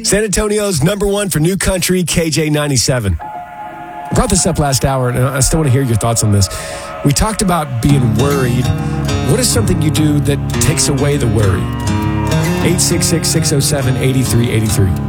San Antonio's number one for new country, KJ97. I brought this up last hour, and I still want to hear your thoughts on this. We talked about being worried. What is something you do that takes away the worry? 866-607-8383.